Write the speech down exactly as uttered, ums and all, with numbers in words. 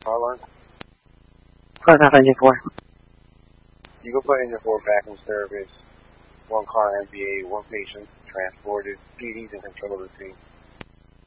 Car alarm? Close off engine four. You go put engine four back in service. One car M V A, one patient transported. P D's in control of the scene.